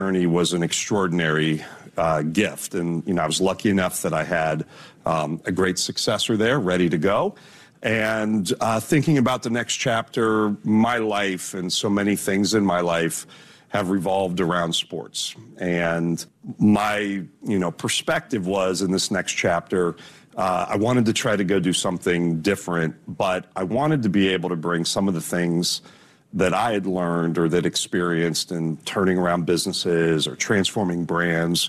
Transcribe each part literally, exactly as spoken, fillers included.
journey was an extraordinary uh, gift. And, you know, I was lucky enough that I had um, a great successor there ready to go. And uh, thinking about the next chapter, my life and so many things in my life have revolved around sports. And my, you know, perspective was in this next chapter, uh, I wanted to try to go do something different, but I wanted to be able to bring some of the things that I had learned or that experienced in turning around businesses or transforming brands.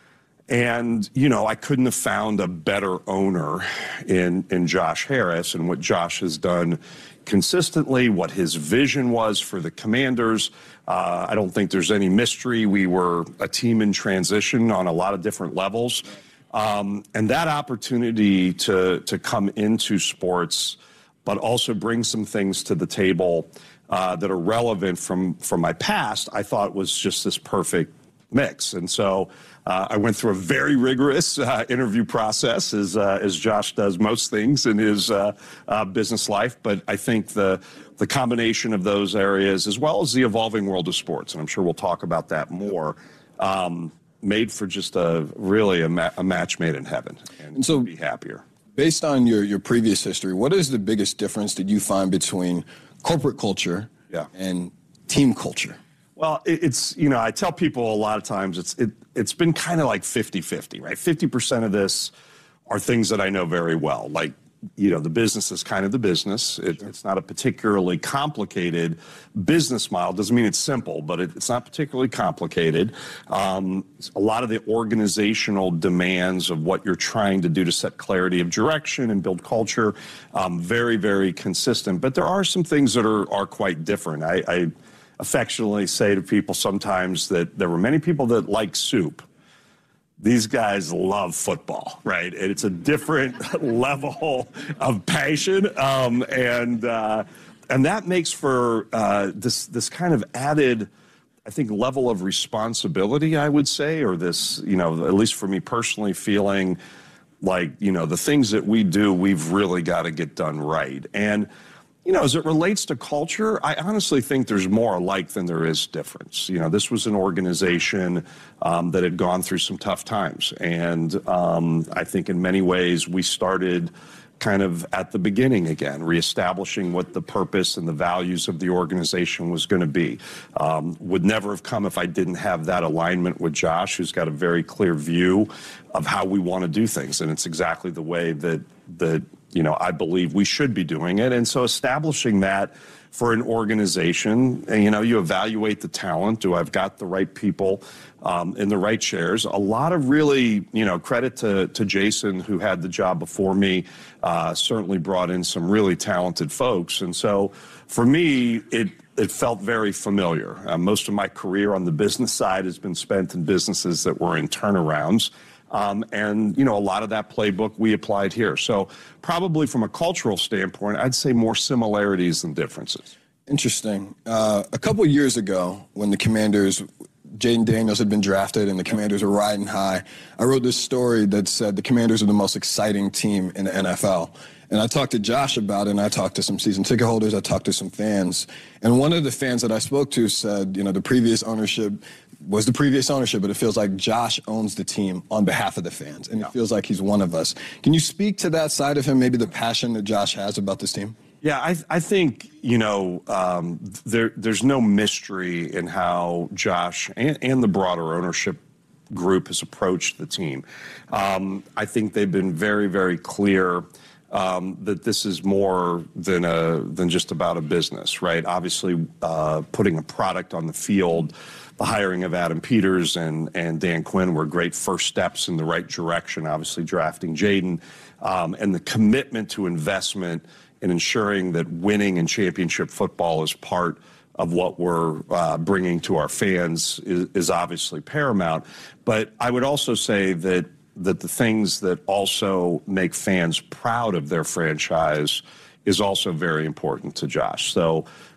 And, you know, I couldn't have found a better owner in, in Josh Harris and what Josh has done consistently, what his vision was for the Commanders. Uh, I don't think there's any mystery. We were a team in transition on a lot of different levels. Um, and that opportunity to, to come into sports, but also bring some things to the table uh, that are relevant from, from my past, I thought was just this perfect mix. And so uh, I went through a very rigorous uh, interview process, as, uh, as Josh does most things in his uh, uh, business life. But I think the, the combination of those areas, as well as the evolving world of sports, and I'm sure we'll talk about that more, um, made for just a really a, ma a match made in heaven, and, and so be happier. Based on your, your previous history, what is the biggest difference that you find between corporate culture yeah. and team culture? Well, it, it's, you know, I tell people a lot of times it's, it, it's been kind of like fifty fifty, right? fifty percent of this are things that I know very well, like, you know, the business is kind of the business. It, sure. It's not a particularly complicated business model. Doesn't mean it's simple, but it, it's not particularly complicated. Um, a lot of the organizational demands of what you're trying to do to set clarity of direction and build culture, um, very, very consistent. But there are some things that are, are quite different. I, I affectionately say to people sometimes that there were many people that like soup. These guys love football, right? And it's a different level of passion, um, and uh, and that makes for uh, this this kind of added, I think, level of responsibility, I would say, or this, you know, at least for me personally, feeling like, you know, the things that we do, we've really got to get done right. And you know, as it relates to culture, I honestly think there's more alike than there is difference. You know, this was an organization um, that had gone through some tough times. And um, I think in many ways we started kind of at the beginning again, reestablishing what the purpose and the values of the organization was going to be. Um, would never have come if I didn't have that alignment with Josh, who's got a very clear view of how we want to do things. And it's exactly the way that, that you know, I believe we should be doing it. And so establishing that for an organization, you know, you evaluate the talent. Do I've got the right people um, in the right chairs? A lot of really, you know, credit to, to Jason, who had the job before me, uh, certainly brought in some really talented folks. And so for me, it, it felt very familiar. Uh, most of my career on the business side has been spent in businesses that were in turnarounds. Um, and, you know, a lot of that playbook we applied here. So probably from a cultural standpoint, I'd say more similarities than differences. Interesting. Uh, a couple years ago, when the Commanders, Jayden Daniels had been drafted and the Commanders were riding high, I wrote this story that said the Commanders are the most exciting team in the N F L. And I talked to Josh about it, and I talked to some season ticket holders, I talked to some fans. And one of the fans that I spoke to said, you know, the previous ownership was the previous ownership, but it feels like Josh owns the team on behalf of the fans, and it feels like he's one of us. Can you speak to that side of him, maybe the passion that Josh has about this team? Yeah, I, I think, you know, um, there, there's no mystery in how Josh and, and the broader ownership group has approached the team. Um, I think they've been very, very clear Um, that this is more than a than just about a business, right? Obviously, uh, putting a product on the field, the hiring of Adam Peters and and Dan Quinn were great first steps in the right direction. Obviously, drafting Jayden um, and the commitment to investment in ensuring that winning and championship football is part of what we're uh, bringing to our fans is, is obviously paramount. But I would also say that. that the things that also make fans proud of their franchise is also very important to Josh. So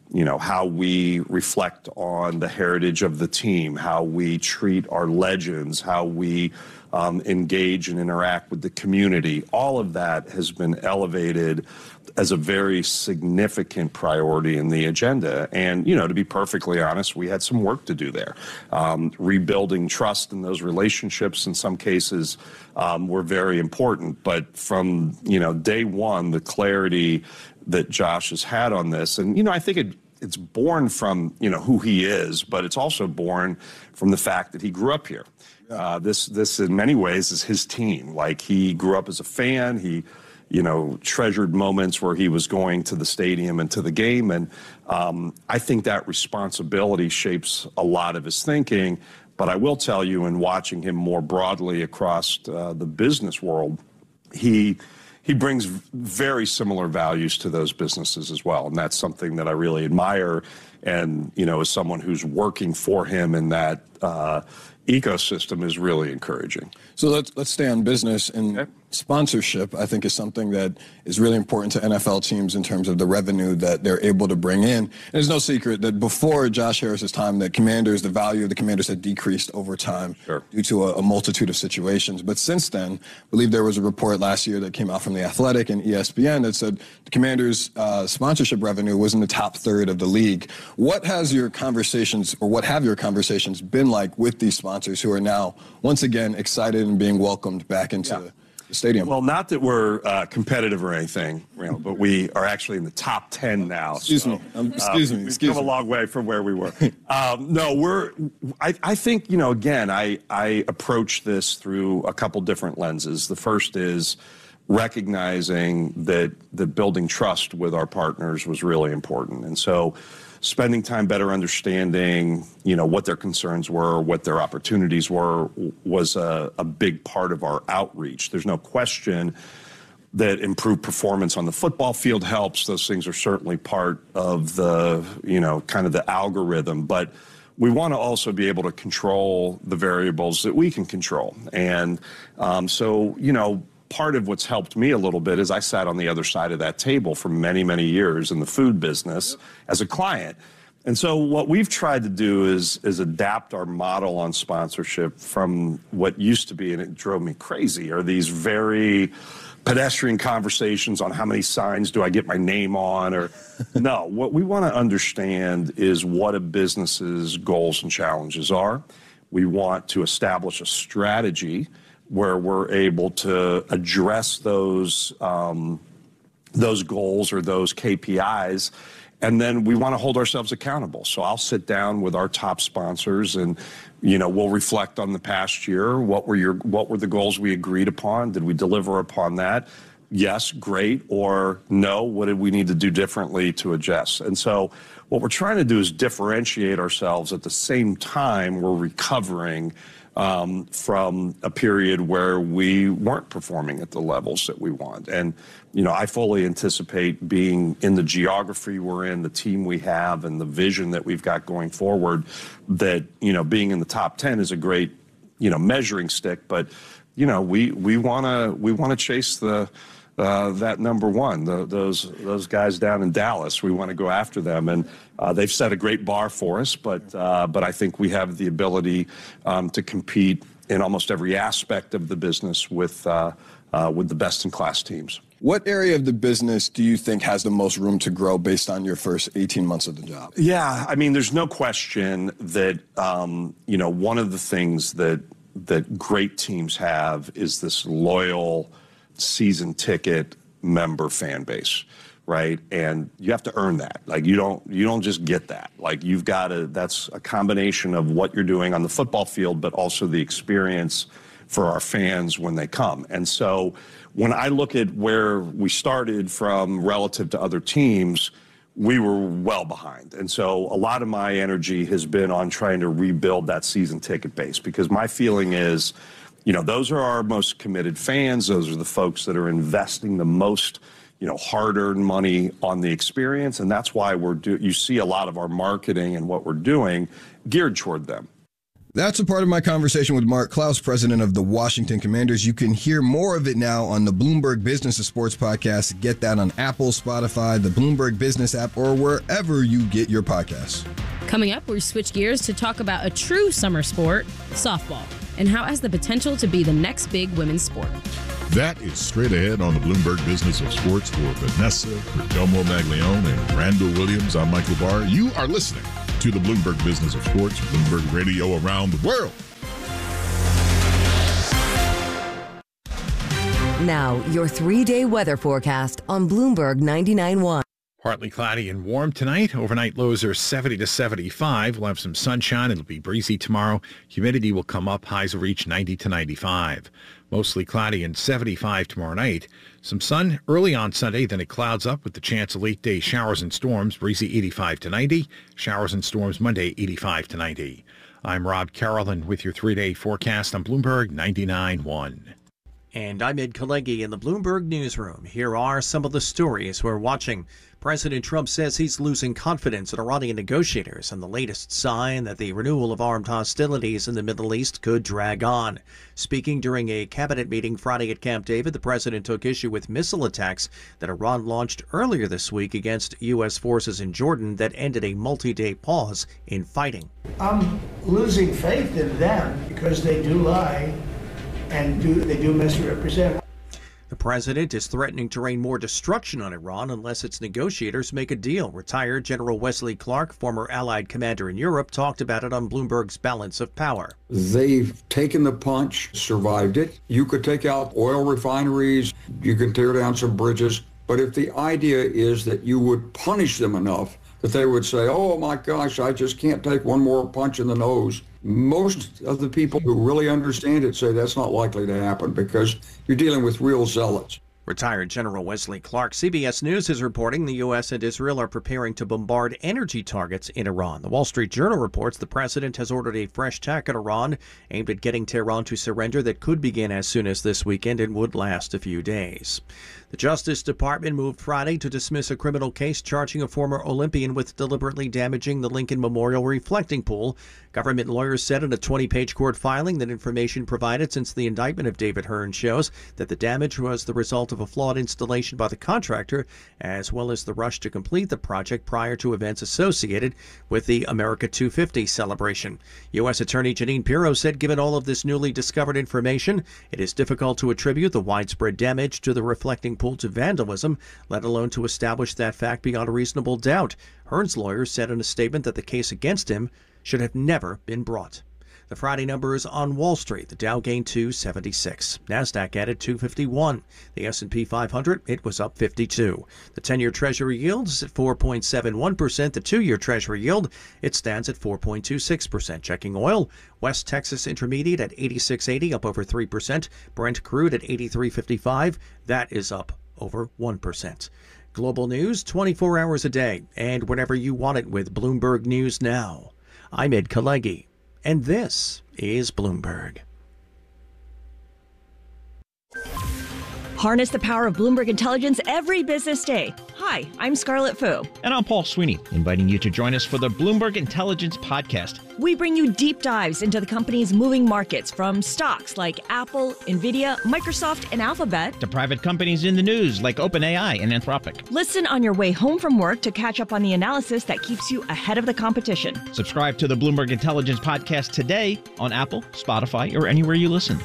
you know, how we reflect on the heritage of the team, how we treat our legends, how we um, engage and interact with the community. All of that has been elevated as a very significant priority in the agenda. And, you know, to be perfectly honest, we had some work to do there. Um, rebuilding trust in those relationships in some cases um, were very important. But from, you know, day one, the clarity that Josh has had on this, and, you know, I think it, it's born from, you know, who he is, but it's also born from the fact that he grew up here. Uh, this, this in many ways is his team. Like, he grew up as a fan. He, you know, treasured moments where he was going to the stadium and to the game. And um, I think that responsibility shapes a lot of his thinking. But I will tell you, in watching him more broadly across uh, the business world, he he brings very similar values to those businesses as well. And that's something that I really admire. And, you know, as someone who's working for him in that uh, ecosystem is really encouraging. So let's let's stay on business, and okay. Sponsorship, I think, is something that is really important to N F L teams in terms of the revenue that they're able to bring in. And there's no secret that before Josh Harris's time, that Commanders, the value of the Commanders had decreased over time sure. due to a, a multitude of situations. But since then, I believe there was a report last year that came out from The Athletic and E S P N that said the Commanders' uh, sponsorship revenue was in the top third of the league. What has your conversations, or what have your conversations been like with these sponsors who are now once again excited and being welcomed back into yeah. the stadium? Well, not that we're uh, competitive or anything, you know, but we are actually in the top ten now. Excuse so, me. Um, excuse uh, me. We've excuse come me. a long way from where we were. um, no, we're. I, I think, you know, again, I I approach this through a couple different lenses. The first is recognizing that that building trust with our partners was really important, and so spending time better understanding, you know, what their concerns were, what their opportunities were, was a, a big part of our outreach. There's no question that improved performance on the football field helps. Those things are certainly part of the, you know, kind of the algorithm. But we want to also be able to control the variables that we can control. And um, so, you know, part of what's helped me a little bit is I sat on the other side of that table for many, many years in the food business as a client. And so what we've tried to do is, is adapt our model on sponsorship from what used to be, and it drove me crazy, are these very pedestrian conversations on how many signs do I get my name on, or no, what we want to understand is what a business's goals and challenges are. We want to establish a strategy where we're able to address those um, those goals or those K P Is, and then we want to hold ourselves accountable. So I'll sit down with our top sponsors, and you know, we'll reflect on the past year. What were your what were the goals we agreed upon? Did we deliver upon that? Yes, great, or no, what did we need to do differently to adjust? And so what we're trying to do is differentiate ourselves at the same time we're recovering Um, from a period where we weren't performing at the levels that we want. And, you know, I fully anticipate being in the geography we're in, the team we have, and the vision that we've got going forward, that, you know, being in the top ten is a great, you know, measuring stick. But, you know, we we want to we want to chase the Uh, that number one, the, those those guys down in Dallas. We want to go after them, and uh, they've set a great bar for us. But uh, but I think we have the ability um, to compete in almost every aspect of the business with uh, uh, with the best in class teams. What area of the business do you think has the most room to grow based on your first eighteen months of the job? Yeah, I mean, there's no question that um, you know, one of the things that that great teams have is this loyal season ticket member fan base, right? And you have to earn that. Like, you don't you don't just get that. Like, you've got to, that's a combination of what you're doing on the football field, but also the experience for our fans when they come. And so when I look at where we started from relative to other teams, we were well behind. And so a lot of my energy has been on trying to rebuild that season ticket base, because my feeling is, you know, those are our most committed fans. Those are the folks that are investing the most, you know, hard-earned money on the experience. And that's why we're do you see a lot of our marketing and what we're doing geared toward them. That's a part of my conversation with Mark Klaus, president of the Washington Commanders. You can hear more of it now on the Bloomberg Business of Sports podcast. Get that on Apple, Spotify, the Bloomberg Business app, or wherever you get your podcasts. Coming up, we switch gears to talk about a true summer sport, softball, and how it has the potential to be the next big women's sport. That is straight ahead on the Bloomberg Business of Sports for Vanessa Perdomo Maglione and Randall Williams. I'm Michael Barr. You are listening to the Bloomberg Business of Sports, Bloomberg Radio around the world. Now, your three-day weather forecast on Bloomberg ninety-nine point one. Partly cloudy and warm tonight. Overnight lows are seventy to seventy-five. We'll have some sunshine. It'll be breezy tomorrow. Humidity will come up. Highs will reach ninety to ninety-five. Mostly cloudy and seventy-five tomorrow night. Some sun early on Sunday, then it clouds up with the chance of late-day showers and storms. Breezy eighty-five to ninety. Showers and storms Monday eighty-five to ninety. I'm Rob Carolyn with your three-day forecast on Bloomberg ninety-nine point one. And I'm Ed Kalegi in the Bloomberg Newsroom. Here are some of the stories we're watching. President Trump says he's losing confidence in Iranian negotiators, and the latest sign that the renewal of armed hostilities in the Middle East could drag on. Speaking during a cabinet meeting Friday at Camp David, the president took issue with missile attacks that Iran launched earlier this week against U S forces in Jordan that ended a multi-day pause in fighting. I'm losing faith in them because they do lie and do they do misrepresent. The president is threatening to rain more destruction on Iran unless its negotiators make a deal. Retired General Wesley Clark, former Allied commander in Europe, talked about it on Bloomberg's Balance of Power. They've taken the punch, survived it. You could take out oil refineries, you can tear down some bridges, but if the idea is that you would punish them enough that they would say, oh my gosh, I just can't take one more punch in the nose, most of the people who really understand it say that's not likely to happen because you're dealing with real zealots. Retired General Wesley Clark. C B S News is reporting the U S and Israel are preparing to bombard energy targets in Iran. The Wall Street Journal reports the president has ordered a fresh attack at Iran aimed at getting Tehran to surrender that could begin as soon as this weekend and would last a few days. The Justice Department moved Friday to dismiss a criminal case charging a former Olympian with deliberately damaging the Lincoln Memorial reflecting pool. Government lawyers said in a twenty-page court filing that information provided since the indictment of David Hearn shows that the damage was the result of a flawed installation by the contractor, as well as the rush to complete the project prior to events associated with the America two fifty celebration. U S Attorney Jeanine Pirro said given all of this newly discovered information, it is difficult to attribute the widespread damage to the reflecting pool to vandalism, let alone to establish that fact beyond a reasonable doubt. Hearn's lawyers said in a statement that the case against him should have never been brought. The Friday numbers on Wall Street. The Dow gained two seventy-six. NASDAQ added two fifty-one. The S and P five hundred, it was up fifty-two. The ten-year Treasury yield is at four point seven one percent. The two-year Treasury yield, it stands at four point two six percent. Checking oil, West Texas Intermediate at eighty-six eighty, up over three percent. Brent crude at eighty-three fifty-five. That is up over one percent. Global news twenty-four hours a day and whenever you want it with Bloomberg News Now. I'm Ed Kalegi, and this is Bloomberg. Harness the power of Bloomberg Intelligence every business day. Hi, I'm Scarlett Fu. And I'm Paul Sweeney, inviting you to join us for the Bloomberg Intelligence Podcast. We bring you deep dives into the company's moving markets, from stocks like Apple, Nvidia, Microsoft, and Alphabet, to private companies in the news like OpenAI and Anthropic. Listen on your way home from work to catch up on the analysis that keeps you ahead of the competition. Subscribe to the Bloomberg Intelligence Podcast today on Apple, Spotify, or anywhere you listen.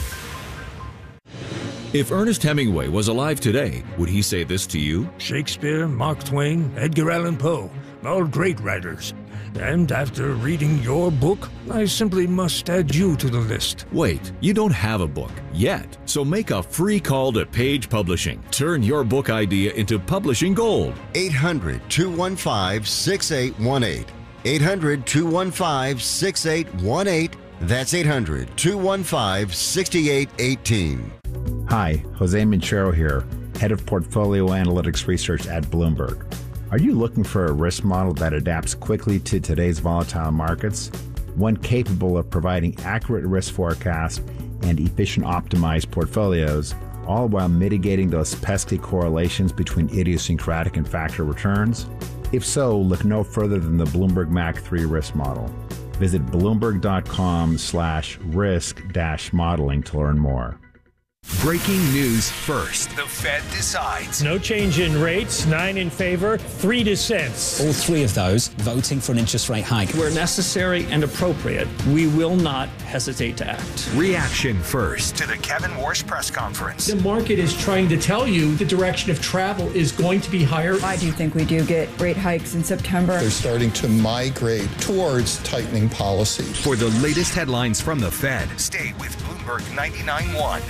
If Ernest Hemingway was alive today, would he say this to you? Shakespeare, Mark Twain, Edgar Allan Poe, all great writers. And after reading your book, I simply must add you to the list. Wait, you don't have a book yet. So make a free call to Page Publishing. Turn your book idea into publishing gold. eight hundred, two one five, six eight one eight. eight hundred, two one five, six eight one eight. That's eight hundred, two one five, six eight one eight. Hi, Jose Minchero here, Head of Portfolio Analytics Research at Bloomberg. Are you looking for a risk model that adapts quickly to today's volatile markets? One capable of providing accurate risk forecasts and efficient optimized portfolios, all while mitigating those pesky correlations between idiosyncratic and factor returns? If so, look no further than the Bloomberg M A C three risk model. Visit Bloomberg.com slash risk dash modeling to learn more. Breaking news first. The Fed decides. No change in rates, nine in favor, three dissents. All three of those voting for an interest rate hike. Where necessary and appropriate, we will not hesitate to act. Reaction first to the Kevin Warsh press conference. The market is trying to tell you the direction of travel is going to be higher. I do think we do get rate hikes in September. They're starting to migrate towards tightening policy. For the latest headlines from the Fed, stay with Bloomberg ninety-nine point one.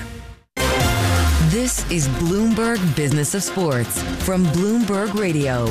This is Bloomberg Business of Sports from Bloomberg Radio.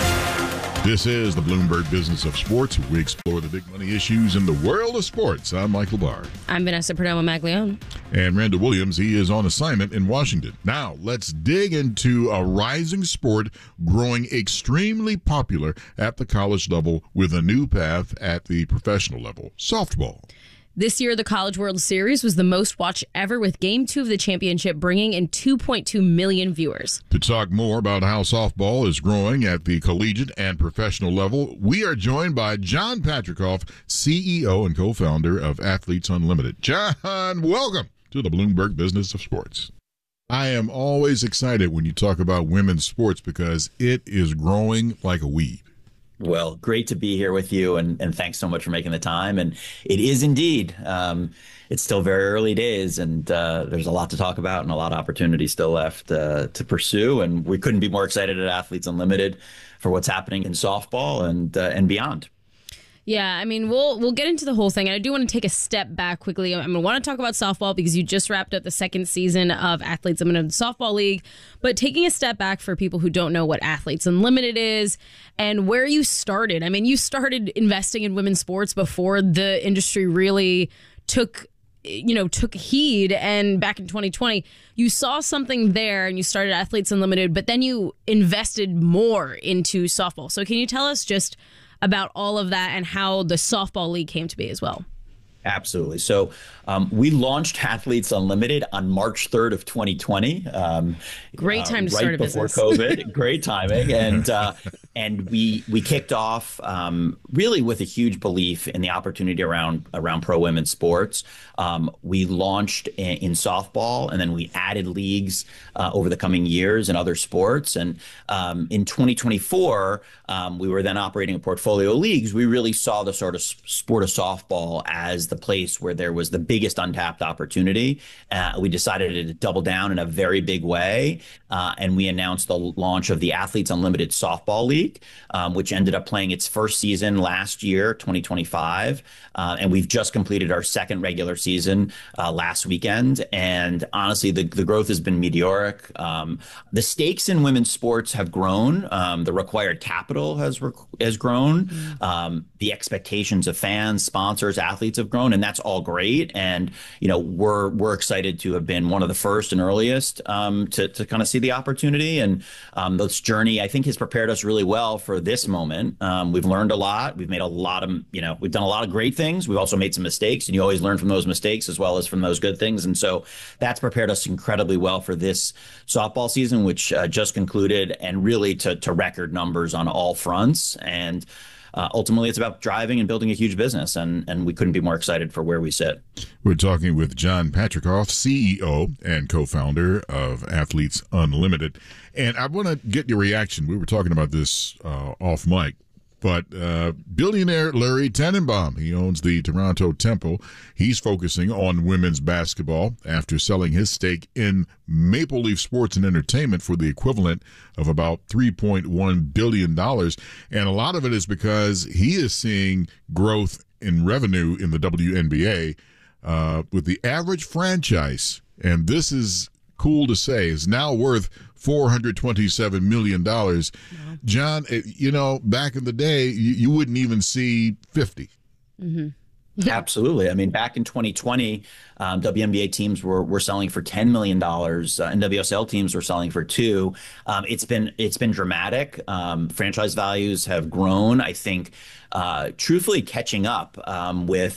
This is the Bloomberg Business of Sports. We explore the big money issues in the world of sports. I'm Michael Barr. I'm Vanessa Perdomo-Maglione. And Randall Williams, he is on assignment in Washington. Now, let's dig into a rising sport growing extremely popular at the college level with a new path at the professional level, softball. This year, the College World Series was the most watched ever, with Game two of the championship bringing in two point two million viewers. To talk more about how softball is growing at the collegiate and professional level, we are joined by John Patricof, C E O and co-founder of Athletes Unlimited. John, welcome to the Bloomberg Business of Sports. I am always excited when you talk about women's sports because it is growing like a weed. Well, great to be here with you, and, and thanks so much for making the time. And it is indeed, um, it's still very early days, and uh, there's a lot to talk about and a lot of opportunities still left uh, to pursue. And we couldn't be more excited at Athletes Unlimited for what's happening in softball and uh, and beyond. Yeah, I mean, we'll we'll get into the whole thing. And I do want to take a step back quickly. I'm going to want to talk about softball because you just wrapped up the second season of Athletes Unlimited Softball League. But taking a step back for people who don't know what Athletes Unlimited is and where you started. I mean, you started investing in women's sports before the industry really took you know, took heed. And back in twenty twenty, you saw something there and you started Athletes Unlimited, but then you invested more into softball. So can you tell us just about all of that and how the softball league came to be as well? Absolutely. So um, we launched Athletes Unlimited on March third of twenty twenty. Um, Great time to uh, start a business. business. Right before COVID. Great timing. And uh, and we we kicked off um, really with a huge belief in the opportunity around around pro women's sports. Um, we launched in, in softball, and then we added leagues uh, over the coming years in other sports. And um, in twenty twenty-four, um, we were then operating a portfolio of leagues. We really saw the sort of sport of softball as the place where there was the biggest untapped opportunity. Uh, we decided to double down in a very big way, uh, and we announced the launch of the Athletes Unlimited Softball League, um, which ended up playing its first season last year, twenty twenty-five, uh, and we've just completed our second regular season uh, last weekend. And honestly, the, the growth has been meteoric. Um, the stakes in women's sports have grown. Um, the required capital has rec- has grown. Mm-hmm. Um, the expectations of fans, sponsors, athletes have grown, and that's all great. And you know, we're we're excited to have been one of the first and earliest um, to to kind of see the opportunity. And um, this journey, I think, has prepared us really well for this moment. Um, we've learned a lot. We've made a lot of, you know, we've done a lot of great things. We've also made some mistakes, and you always learn from those mistakes as well as from those good things. And so that's prepared us incredibly well for this softball season, which uh, just concluded, and really to to record numbers on all fronts. And Uh, ultimately, it's about driving and building a huge business, and, and we couldn't be more excited for where we sit. We're talking with John Patricof, C E O and co-founder of Athletes Unlimited. And I want to get your reaction. We were talking about this uh, off mic, but uh, billionaire Larry Tannenbaum, he owns the Toronto Temple. He's focusing on women's basketball after selling his stake in Maple Leaf Sports and Entertainment for the equivalent of about three point one billion dollars. And a lot of it is because he is seeing growth in revenue in the W N B A uh, with the average franchise. And this is cool to say, is now worth four hundred twenty-seven million dollars. Wow. John, you know, back in the day, you, you wouldn't even see fifty. Mm-hmm. Absolutely. I mean, back in twenty twenty, um, W N B A teams were were selling for ten million dollars. Uh, N W S L teams were selling for two. Um, it's been it's been dramatic. Um, franchise values have grown. I think, uh, truthfully, catching up um, with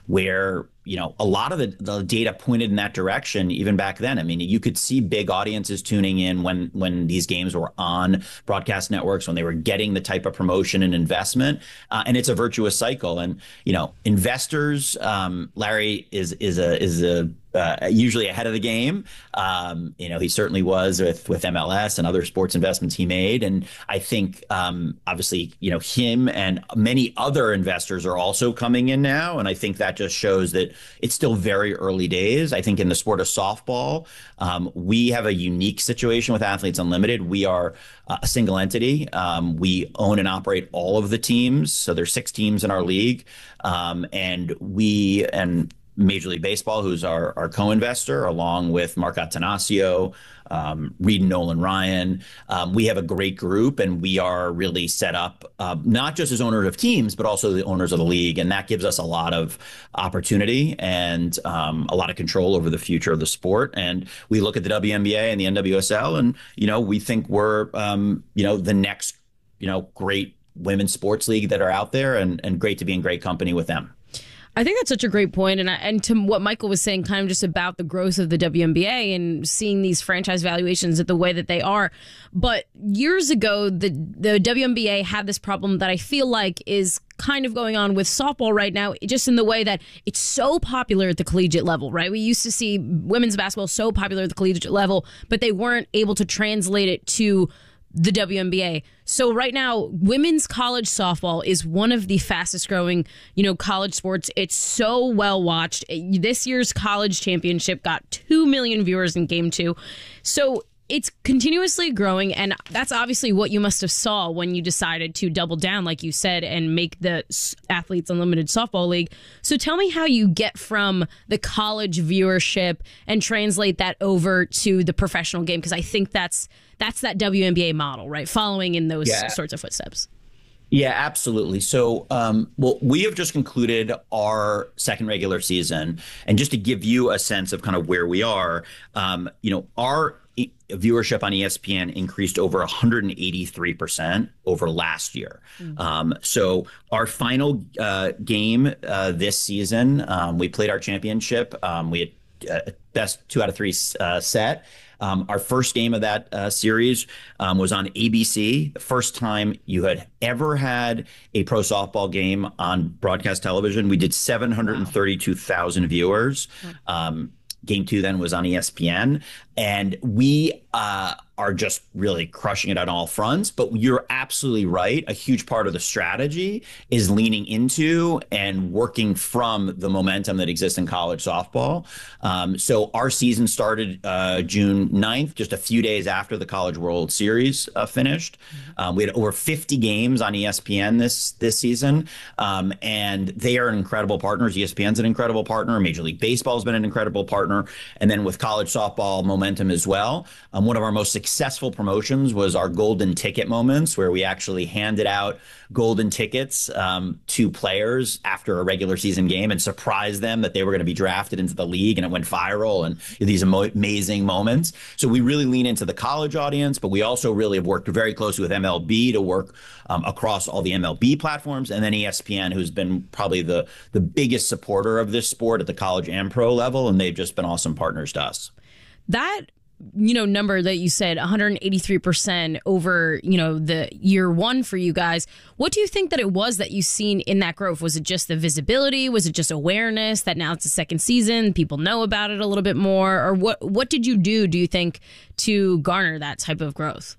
where, you know, a lot of the, the data pointed in that direction even back then. I mean, you could see big audiences tuning in when when these games were on broadcast networks, when they were getting the type of promotion and investment. Uh, and it's a virtuous cycle. And, you know, investors, um, Larry is is a is a Uh, usually ahead of the game. Um, you know, he certainly was with, with M L S and other sports investments he made. And I think, um, obviously, you know, him and many other investors are also coming in now. And I think that just shows that it's still very early days. I think in the sport of softball, um, we have a unique situation with Athletes Unlimited. We are uh, a single entity. Um, we own and operate all of the teams. So there's six teams in our league. Um, and we, and Major League Baseball, who's our, our co-investor, along with Mark Attanasio, um, Reed and Nolan Ryan. Um, we have a great group, and we are really set up uh, not just as owners of teams, but also the owners of the league. And that gives us a lot of opportunity and um, a lot of control over the future of the sport. And we look at the W N B A and the N W S L, and, you know, we think we're, um, you know, the next, you know, great women's sports league that are out there, and, and great to be in great company with them. I think that's such a great point. And, I, and to what Michael was saying, kind of just about the growth of the W N B A and seeing these franchise valuations at the way that they are. But years ago, the, the W N B A had this problem that I feel like is kind of going on with softball right now, just in the way that it's so popular at the collegiate level, right? We used to see women's basketball so popular at the collegiate level, but they weren't able to translate it to the W N B A. So right now, women's college softball is one of the fastest growing, you know, college sports. It's so well watched. This year's college championship got two million viewers in game two. So it's continuously growing, and that's obviously what you must have saw when you decided to double down, like you said, and make the Athletes Unlimited Softball League. So tell me how you get from the college viewership and translate that over to the professional game, because I think that's that's that W N B A model, right? Following in those yeah. sorts of footsteps. Yeah, absolutely. So, um, well, we have just concluded our second regular season, and just to give you a sense of kind of where we are, um, you know, our viewership on E S P N increased over one hundred eighty-three percent over last year. Mm-hmm. Um, so our final uh, game uh, this season, um, we played our championship. Um, we had uh, best two out of three uh, set. Um, our first game of that uh, series um, was on A B C. The first time you had ever had a pro softball game on broadcast television. We did seven hundred thirty-two thousand wow. viewers. Um, Game two then was on E S P N, and we uh, are just really crushing it on all fronts. But you're absolutely right. A huge part of the strategy is leaning into and working from the momentum that exists in college softball. Um, so our season started uh, June ninth, just a few days after the College World Series uh, finished. Um, we had over fifty games on E S P N this this season, um, and they are incredible partners. E S P N's an incredible partner. Major League Baseball has been an incredible partner. And then with college softball momentum as well, um, one of our most successful promotions was our golden ticket moments, where we actually handed out golden tickets um, to players after a regular season game and surprised them that they were going to be drafted into the league, and it went viral, and these amazing moments. So we really lean into the college audience, but we also really have worked very closely with M L B to work um, across all the M L B platforms, and then E S P N, who's been probably the the biggest supporter of this sport at the college and pro level, and they've just been awesome partners to us. That, you know, number that you said, one hundred eighty-three percent over, you know, the year one for you guys. What do you think that it was that you seen in that growth? Was it just the visibility? Was it just awareness that now it's the second season, people know about it a little bit more? Or what, what did you do, do you think, to garner that type of growth?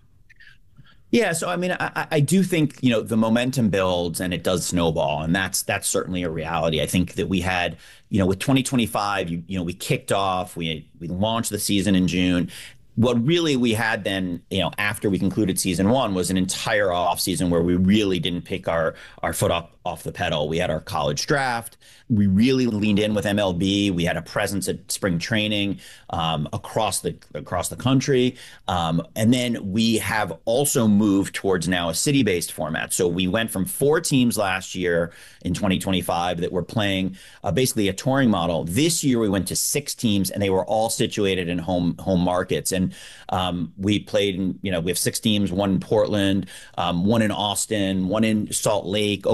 Yeah, so I mean, I, I do think, you know, the momentum builds and it does snowball, and that's that's certainly a reality. I think that we had, you know, with twenty twenty-five, you, you know, we kicked off, we we launched the season in June. What really we had then, you know, after we concluded season one was an entire off season where we really didn't pick our our foot off off the pedal. We had our college draft. We really leaned in with M L B. We had a presence at spring training um, across the across the country, um, and then we have also moved towards now a city-based format. So we went from four teams last year in twenty twenty-five that were playing uh, basically a touring model. This year we went to six teams, and they were all situated in home home markets. And um, we played in, you know, we have six teams: one in Portland, um, one in Austin, one in Salt Lake, Oklahoma City.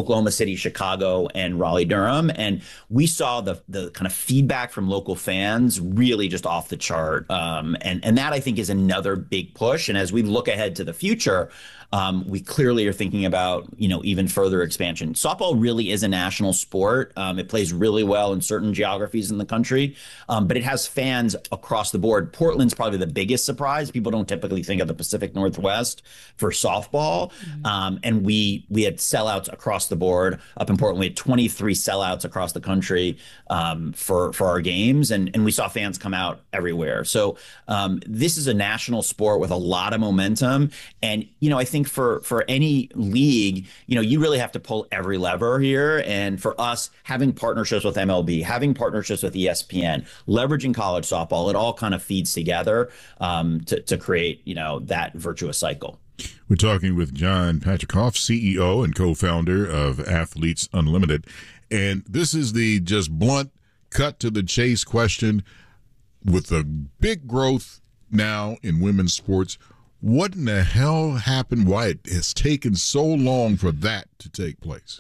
City, Chicago, and Raleigh-Durham. And we saw the the kind of feedback from local fans really just off the chart. Um, and, and that, I think, is another big push. And as we look ahead to the future, Um, we clearly are thinking about, you know, even further expansion. Softball really is a national sport. Um, it plays really well in certain geographies in the country, um, but it has fans across the board. Portland's probably the biggest surprise. People don't typically think of the Pacific Northwest for softball. Mm-hmm. Um, and we we had sellouts across the board. Up in Portland, we had twenty-three sellouts across the country um, for, for our games. And, and we saw fans come out everywhere. So um, this is a national sport with a lot of momentum. And, you know, I think for for any league, you know, you really have to pull every lever here. And for us, having partnerships with M L B, having partnerships with E S P N, leveraging college softball, it all kind of feeds together um, to, to create, you know, that virtuous cycle. We're talking with John Patricof, C E O and co-founder of Athletes Unlimited. And this is the just blunt, cut to the chase question. With the big growth now in women's sports, what in the hell happened? Why it has taken so long for that to take place?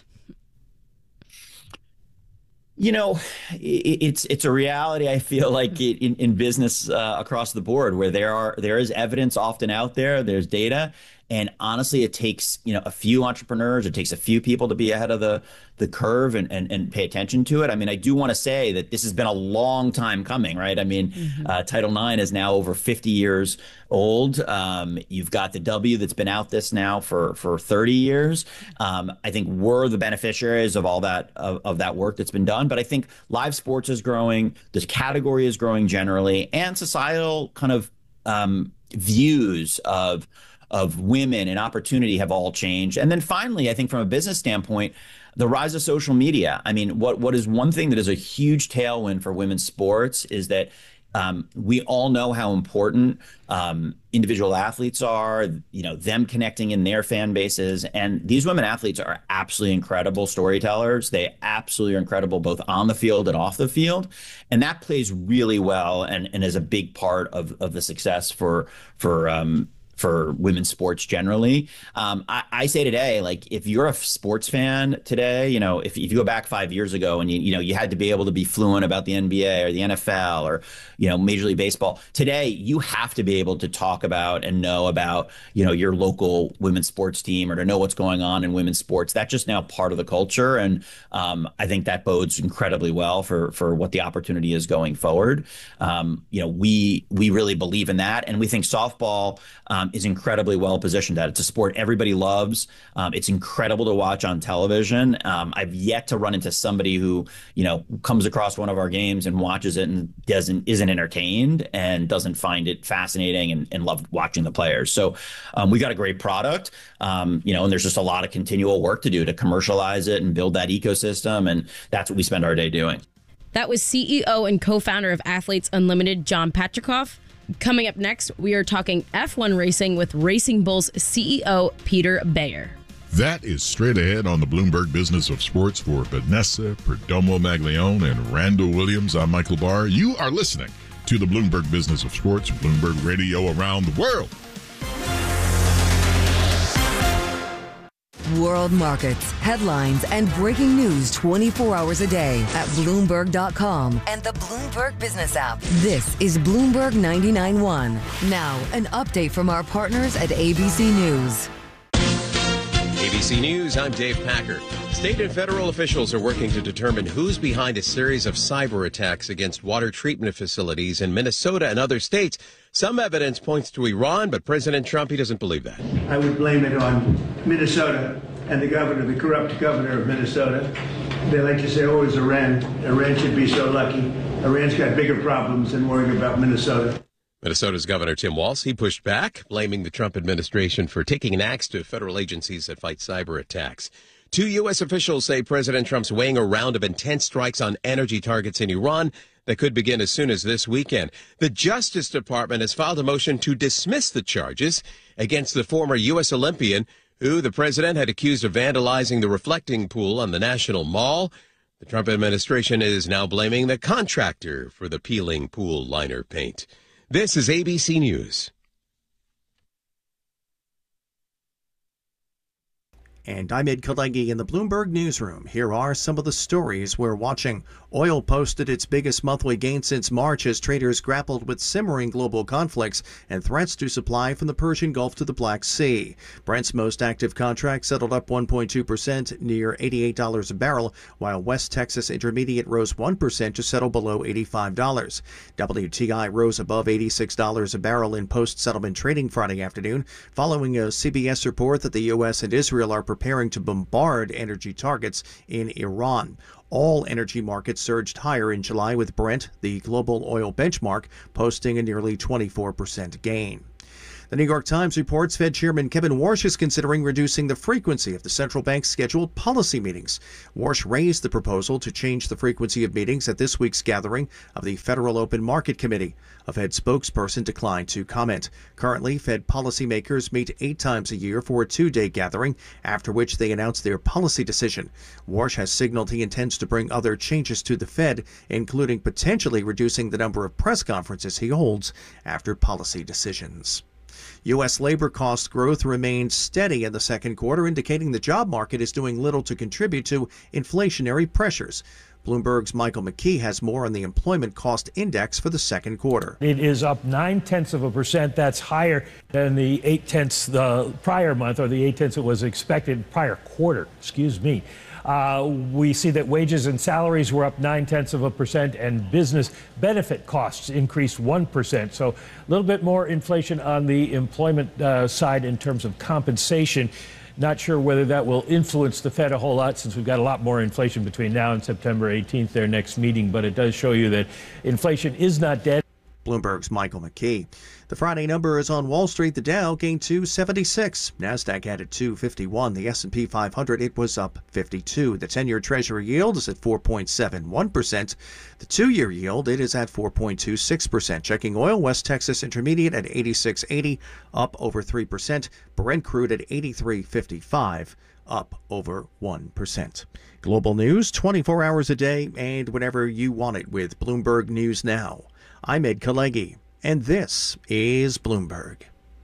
You know, it's it's a reality. I feel like in in business uh, across the board, where there are there is evidence often out there. There's data, and honestly, it takes you know a few entrepreneurs. It takes a few people to be ahead of the the curve and and, and pay attention to it. I mean, I do want to say that this has been a long time coming, right? I mean, mm-hmm. uh, Title nine is now over fifty years old. Um, you've got the W that's been out this now for for thirty years. Um, I think we're the beneficiaries of all that of, of that work that's been done. But I think live sports is growing. This category is growing generally, and societal kind of um, views of of women and opportunity have all changed. And then finally, I think from a business standpoint, the rise of social media. I mean, what what is one thing that is a huge tailwind for women's sports is that um, we all know how important um, individual athletes are, you know, them connecting in their fan bases. And these women athletes are absolutely incredible storytellers. They absolutely are incredible both on the field and off the field. And that plays really well and, and is a big part of, of the success for for um, for women's sports generally. Um, I, I say today, like if you're a sports fan today, you know, if, if you go back five years ago and you, you know, you had to be able to be fluent about the N B A or the N F L or, you know, Major League Baseball. Today, you have to be able to talk about and know about, you know, your local women's sports team or to know what's going on in women's sports. That's just now part of the culture. And um, I think that bodes incredibly well for, for what the opportunity is going forward. Um, you know, we, we really believe in that. And we think softball um, is incredibly well positioned at. It's a sport everybody loves. Um, it's incredible to watch on television. Um, I've yet to run into somebody who, you know, comes across one of our games and watches it and doesn't isn't entertained and doesn't find it fascinating and, and love watching the players. So um, we got a great product, um, you know, and there's just a lot of continual work to do to commercialize it and build that ecosystem. And that's what we spend our day doing. That was C E O and co-founder of Athletes Unlimited, John Patricof. Coming up next, we are talking F one racing with Racing Bulls C E O Peter Bayer. That is straight ahead on the Bloomberg Business of Sports for Vanessa Perdomo Maglione and Randall Williams. I'm Michael Barr. You are listening to the Bloomberg Business of Sports, Bloomberg Radio around the world. World markets, headlines, and breaking news twenty-four hours a day at Bloomberg dot com and the Bloomberg Business app. This is Bloomberg ninety-nine point one. Now, an update from our partners at A B C News. A B C News, I'm Dave Packer. State and federal officials are working to determine who's behind a series of cyber attacks against water treatment facilities in Minnesota and other states. Some evidence points to Iran, but President Trump, he doesn't believe that. I would blame it on Minnesota and the governor, the corrupt governor of Minnesota. They like to say, oh, it's Iran. Iran should be so lucky. Iran's got bigger problems than worrying about Minnesota. Minnesota's Governor Tim Walz, he pushed back, blaming the Trump administration for taking an axe to federal agencies that fight cyber attacks. Two U S officials say President Trump's weighing a round of intense strikes on energy targets in Iran that could begin as soon as this weekend. The Justice Department has filed a motion to dismiss the charges against the former U S Olympian, who the president had accused of vandalizing the reflecting pool on the National Mall. The Trump administration is now blaming the contractor for the peeling pool liner paint. This is A B C News. And I'm Ed Kalegi in the Bloomberg Newsroom. Here are some of the stories we're watching. Oil posted its biggest monthly gain since March as traders grappled with simmering global conflicts and threats to supply from the Persian Gulf to the Black Sea. Brent's most active contract settled up one point two percent near eighty-eight dollars a barrel, while West Texas Intermediate rose one percent to settle below eighty-five dollars. W T I rose above eighty-six dollars a barrel in post-settlement trading Friday afternoon, following a C B S report that the U S and Israel are preparing to bombard energy targets in Iran. All energy markets surged higher in July, with Brent, the global oil benchmark, posting a nearly twenty-four percent gain. The New York Times reports Fed Chairman Kevin Warsh is considering reducing the frequency of the central bank's scheduled policy meetings. Warsh raised the proposal to change the frequency of meetings at this week's gathering of the Federal Open Market Committee. A Fed spokesperson declined to comment. Currently, Fed policymakers meet eight times a year for a two-day gathering, after which they announce their policy decision. Warsh has signaled he intends to bring other changes to the Fed, including potentially reducing the number of press conferences he holds after policy decisions. U S labor cost growth remained steady in the second quarter, indicating the job market is doing little to contribute to inflationary pressures. Bloomberg's Michael McKee has more on the employment cost index for the second quarter. It is up nine tenths of a percent. That's higher than the eight tenths the prior month, or the eight tenths that was expected prior quarter. Excuse me. Uh, we see that wages and salaries were up nine tenths of a percent, and business benefit costs increased one percent. So a little bit more inflation on the employment uh, side in terms of compensation. Not sure whether that will influence the Fed a whole lot, since we've got a lot more inflation between now and September eighteenth, their next meeting. But it does show you that inflation is not dead. Bloomberg's Michael McKee. The Friday numbers on Wall Street: the Dow gained two seventy-six, NASDAQ added two fifty-one, the S and P five hundred, it was up fifty-two. The ten-year Treasury yield is at four point seven one percent. The two-year yield, it is at four point two six percent. Checking oil, West Texas Intermediate at eighty-six eighty, up over three percent. Brent crude at eighty-three fifty-five, up over one percent. Global news twenty-four hours a day and whenever you want it with Bloomberg News Now. I'm Ed Kalegi, and this is Bloomberg.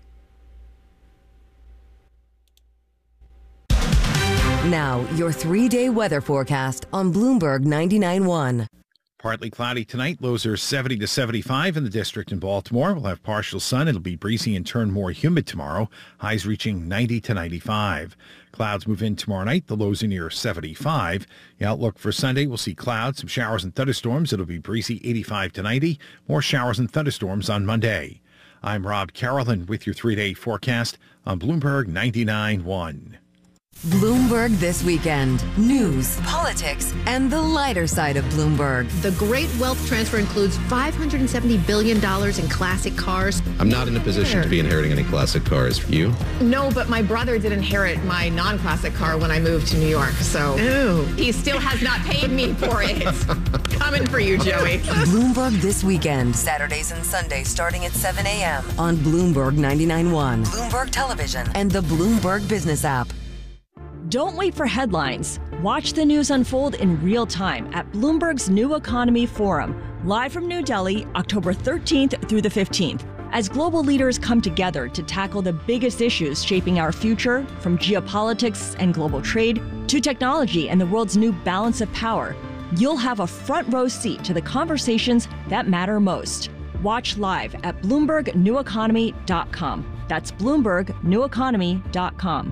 Now, your three-day weather forecast on Bloomberg ninety-nine point one. Partly cloudy tonight. Lows are seventy to seventy-five in the district in Baltimore. We'll have partial sun. It'll be breezy and turn more humid tomorrow. Highs reaching ninety to ninety-five. Clouds move in tomorrow night. The lows are near seventy-five. The outlook for Sunday, we'll see clouds, some showers and thunderstorms. It'll be breezy, eighty-five to ninety. More showers and thunderstorms on Monday. I'm Rob Carroll with your three-day forecast on Bloomberg ninety-nine point one. Bloomberg This Weekend. News, politics, and the lighter side of Bloomberg. The great wealth transfer includes five hundred seventy billion dollars in classic cars. I'm not in a position to be inheriting any classic cars. You? No, but my brother did inherit my non-classic car when I moved to New York, so Ew. He still has not paid me for it. Coming for you, Joey. Bloomberg This Weekend. Saturdays and Sundays starting at seven a.m. on Bloomberg ninety-nine point one, Bloomberg Television, and the Bloomberg Business app. Don't wait for headlines. Watch the news unfold in real time at Bloomberg's New Economy Forum, live from New Delhi, October thirteenth through the fifteenth. As global leaders come together to tackle the biggest issues shaping our future, from geopolitics and global trade to technology and the world's new balance of power, you'll have a front row seat to the conversations that matter most. Watch live at Bloomberg New Economy dot com. That's Bloomberg New Economy dot com.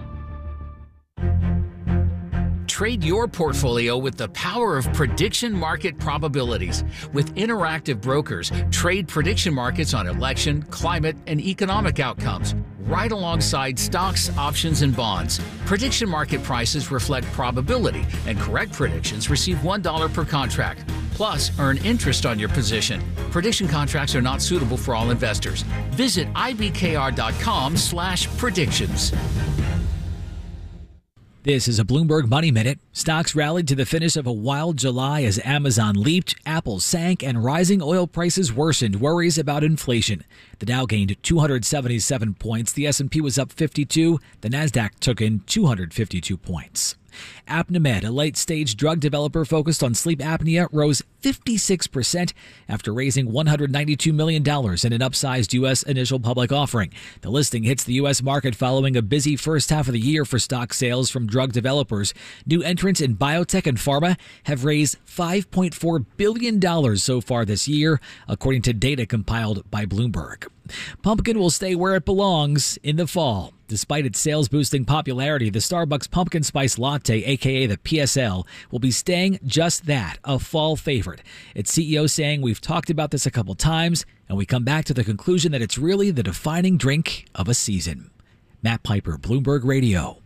Trade your portfolio with the power of prediction market probabilities. With Interactive Brokers, trade prediction markets on election, climate, and economic outcomes, right alongside stocks, options, and bonds. Prediction market prices reflect probability, and correct predictions receive one dollar per contract. Plus, earn interest on your position. Prediction contracts are not suitable for all investors. Visit I B K R dot com slash predictions. This is a Bloomberg Money Minute. Stocks rallied to the finish of a wild July as Amazon leaped, Apple sank, and rising oil prices worsened worries about inflation. The Dow gained two hundred seventy-seven points, the S and P was up fifty-two, the Nasdaq took in two hundred fifty-two points. Apnimed, a late-stage drug developer focused on sleep apnea, rose fifty-six percent after raising one hundred ninety-two million dollars in an upsized U S initial public offering. The listing hits the U S market following a busy first half of the year for stock sales from drug developers. New entrants in biotech and pharma have raised five point four billion dollars so far this year, according to data compiled by Bloomberg. Pumpkin will stay where it belongs in the fall. Despite its sales-boosting popularity, the Starbucks Pumpkin Spice Latte, a k a the P S L, will be staying just that, a fall favorite. Its C E O saying, "We've talked about this a couple times, and we come back to the conclusion that it's really the defining drink of a season." Matt Piper, Bloomberg Radio.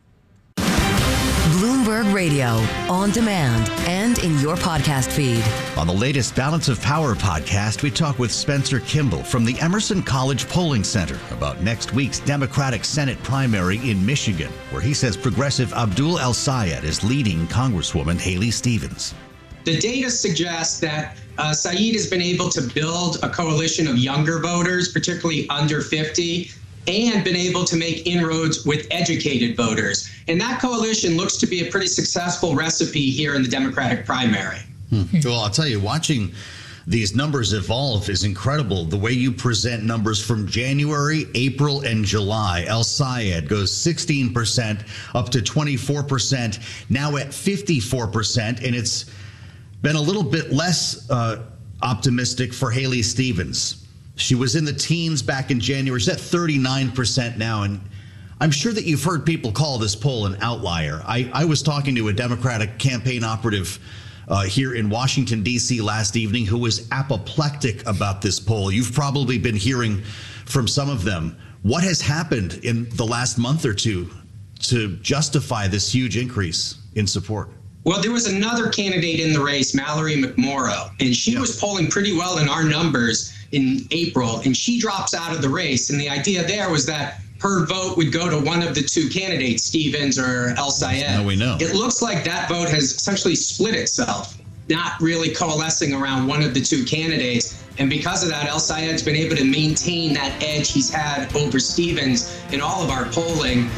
Bloomberg Radio, on demand and in your podcast feed. On the latest Balance of Power podcast, we talk with Spencer Kimball from the Emerson College Polling Center about next week's Democratic Senate primary in Michigan, where he says progressive Abdul El-Sayed is leading Congresswoman Haley Stevens. The data suggests that uh, Saeed has been able to build a coalition of younger voters, particularly under fifty, and been able to make inroads with educated voters. And that coalition looks to be a pretty successful recipe here in the Democratic primary. Hmm. Well, I'll tell you, watching these numbers evolve is incredible. The way you present numbers from January, April, and July. El-Sayed goes sixteen percent up to twenty-four percent, now at fifty-four percent, and it's been a little bit less uh, optimistic for Haley Stevens. She was in the teens back in January. She's at thirty-nine percent now, and I'm sure that you've heard people call this poll an outlier. I, I was talking to a Democratic campaign operative uh, here in Washington, D C last evening who was apoplectic about this poll. You've probably been hearing from some of them. What has happened in the last month or two to justify this huge increase in support? Well, there was another candidate in the race, Mallory McMorrow, and she yeah. was polling pretty well in our numbers in April, and she drops out of the race. And the idea there was that her vote would go to one of the two candidates, Stevens or El-Sayed. Now we know. It looks like that vote has essentially split itself, not really coalescing around one of the two candidates. And because of that, El-Sayed's been able to maintain that edge he's had over Stevens in all of our polling.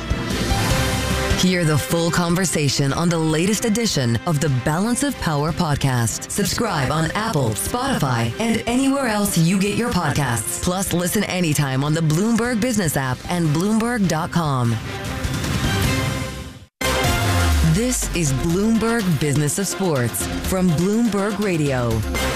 Hear the full conversation on the latest edition of the Balance of Power podcast. Subscribe on Apple, Spotify, and anywhere else you get your podcasts. Plus, listen anytime on the Bloomberg Business app and Bloomberg dot com. This is Bloomberg Business of Sports from Bloomberg Radio.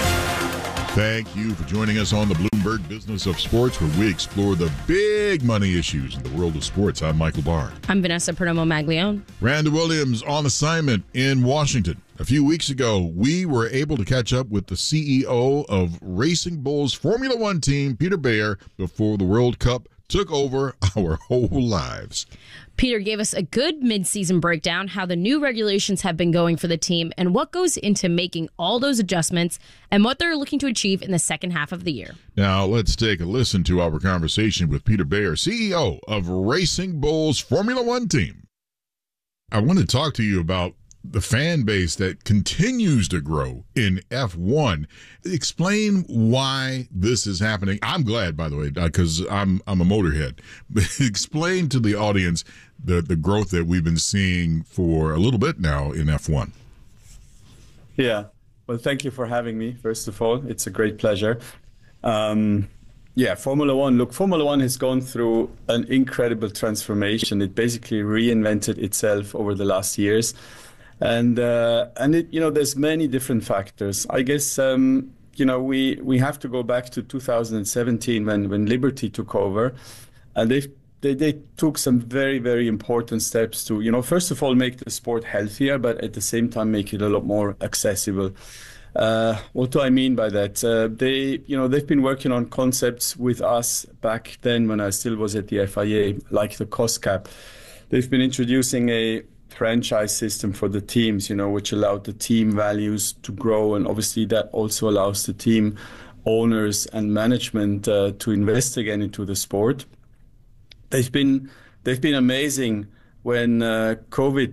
Thank you for joining us on the Bloomberg Business of Sports, where we explore the big money issues in the world of sports. I'm Michael Barr. I'm Vanessa Perdomo-Maglione. Randall Williams on assignment in Washington. A few weeks ago, we were able to catch up with the C E O of Racing Bulls Formula One team, Peter Beyer, before the World Cup took over our whole lives. Peter gave us a good mid-season breakdown, how the new regulations have been going for the team and what goes into making all those adjustments and what they're looking to achieve in the second half of the year. Now, let's take a listen to our conversation with Peter Beyer, C E O of Racing Bulls Formula One team. I want to talk to you about the fan base that continues to grow in F one. Explain why this is happening. I'm glad, by the way, because I'm I'm a motorhead. But explain to the audience the, the growth that we've been seeing for a little bit now in F one. Yeah. Well, thank you for having me, first of all. It's a great pleasure. Um, yeah, Formula One. Look, Formula One has gone through an incredible transformation. It basically reinvented itself over the last years. And uh, and it, you know, there's many different factors. I guess um, you know we we have to go back to two thousand seventeen when when Liberty took over, and they they they took some very very important steps to you know first of all make the sport healthier, but at the same time make it a lot more accessible. Uh, what do I mean by that? Uh, they you know they've been working on concepts with us back then when I still was at the F I A, like the cost cap. They've been introducing a franchise system for the teams, you know, which allowed the team values to grow. And obviously that also allows the team owners and management uh, to invest again into the sport. They've been, they've been amazing when uh, COVID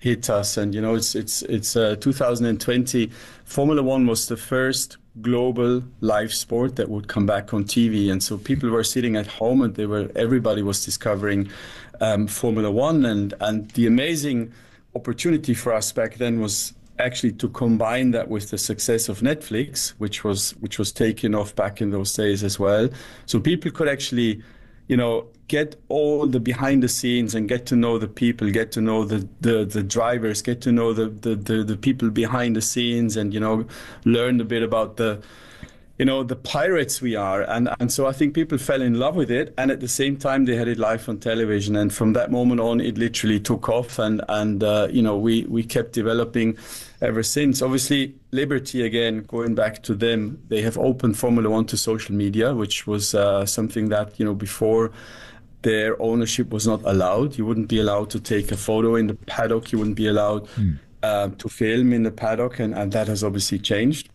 hit us. And, you know, it's it's it's uh, two thousand twenty. Formula One was the first global live sport that would come back on T V. And so people were sitting at home and they were everybody was discovering um, Formula One. And, and the amazing opportunity for us back then was actually to combine that with the success of Netflix, which was which was taken off back in those days as well. So people could actually, you know, get all the behind the scenes and get to know the people, get to know the the, the drivers, get to know the, the, the, the people behind the scenes, and, you know, learn a bit about the, you know, the pirates we are. And, and so I think people fell in love with it. And at the same time, they had it live on television. And from that moment on, it literally took off. And, and uh, you know, we, we kept developing ever since. Obviously, Liberty, again, going back to them, they have opened Formula One to social media, which was uh, something that, you know, before their ownership was not allowed. You wouldn't be allowed to take a photo in the paddock. You wouldn't be allowed mm. uh, to film in the paddock. And, and that has obviously changed.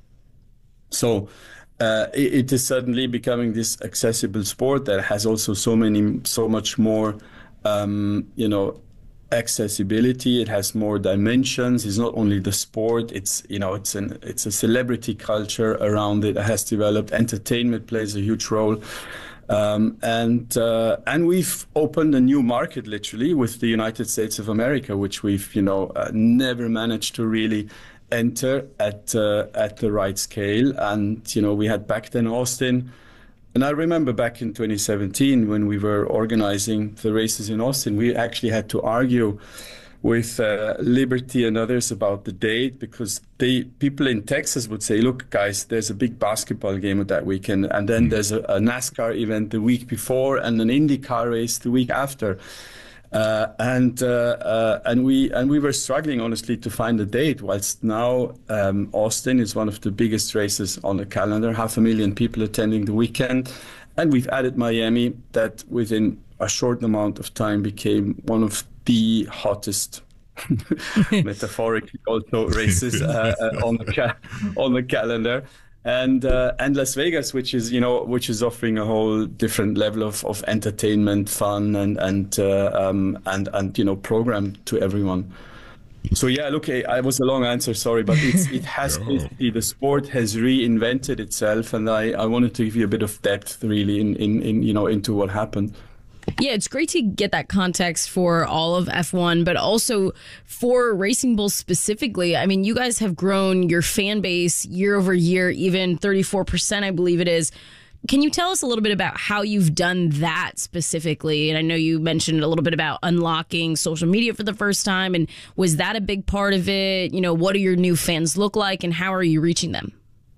So uh, it, it is suddenly becoming this accessible sport that has also so many, so much more, um, you know, accessibility. It has more dimensions. It's not only the sport. It's, you know, it's an it's a celebrity culture around it that has developed. Entertainment plays a huge role. Um, and uh, and we've opened a new market, literally, with the United States of America, which we've, you know, uh, never managed to really enter at uh, at the right scale. And, you know, we had back then Austin. And I remember back in twenty seventeen, when we were organizing the races in Austin, we actually had to argue with uh, Liberty and others about the date, because they people in Texas would say, look, guys, there's a big basketball game that weekend, and then there's a, a NASCAR event the week before and an IndyCar race the week after. Uh, and uh, uh, and we and we were struggling, honestly, to find a date. Whilst now um, Austin is one of the biggest races on the calendar, half a million people attending the weekend, and we've added Miami, that within a short amount of time became one of the hottest, metaphorically also, races uh, uh, on the ca- on the calendar. And uh, and Las Vegas, which is, you know, which is offering a whole different level of, of entertainment, fun, and and uh, um, and and you know, program to everyone. So yeah, look, I was a long answer, sorry, but it's, it has basically, the sport has reinvented itself, and I, I wanted to give you a bit of depth, really, in, in, in you know, into what happened. Yeah, it's great to get that context for all of F one, but also for Racing Bulls specifically. I mean, you guys have grown your fan base year over year, even thirty-four percent, I believe it is. Can you tell us a little bit about how you've done that specifically? And I know you mentioned a little bit about unlocking social media for the first time. And was that a big part of it? You know, what do your new fans look like, and how are you reaching them?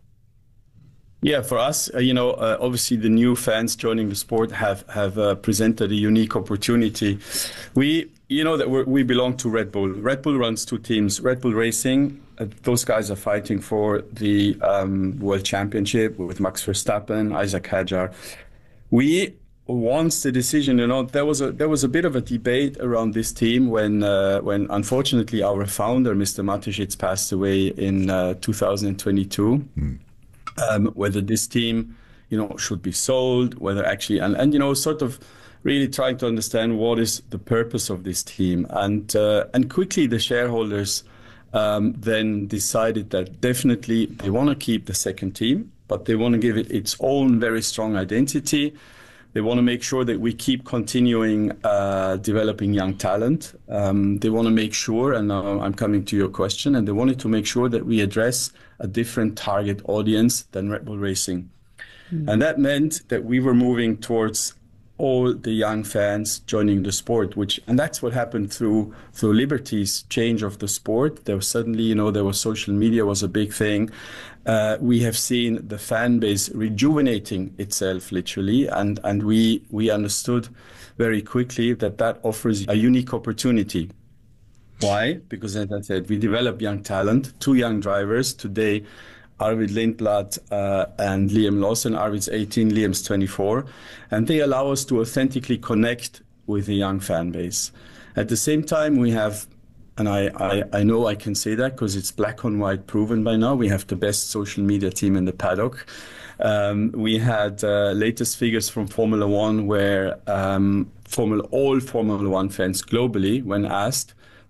Yeah, for us, uh, you know, uh, obviously the new fans joining the sport have have uh, presented a unique opportunity. We, you know, that we're, we belong to Red Bull. Red Bull runs two teams. Red Bull Racing, uh, those guys are fighting for the um, World Championship with Max Verstappen, Isaac Hadjar. We, once the decision, you know, there was a there was a bit of a debate around this team when uh, when unfortunately our founder, Mister Mateschitz, passed away in uh, two thousand twenty-two. Mm. Um, whether this team, you know, should be sold, whether actually, and, and you know, sort of really trying to understand what is the purpose of this team. And uh, and quickly the shareholders um, then decided that definitely they want to keep the second team, but they want to give it its own very strong identity. They want to make sure that we keep continuing uh, developing young talent. Um, they want to make sure, and uh, I'm coming to your question, and they wanted to make sure that we address a different target audience than Red Bull Racing. Mm. And that meant that we were moving towards all the young fans joining the sport, which, and that's what happened through through Liberty's change of the sport. There was suddenly, you know, there was social media was a big thing. Uh, we have seen the fan base rejuvenating itself, literally, and and we we understood very quickly that that offers a unique opportunity. Why? Because, as I said, we develop young talent, two young drivers today. Arvid Lindblad uh, and Liam Lawson. Arvid's eighteen, Liam's twenty-four. And they allow us to authentically connect with the young fan base. At the same time, we have, and I, I, I know I can say that because it's black on white proven by now, we have the best social media team in the paddock. Um, we had uh, latest figures from Formula One where um, Formula, all Formula One fans globally, when asked,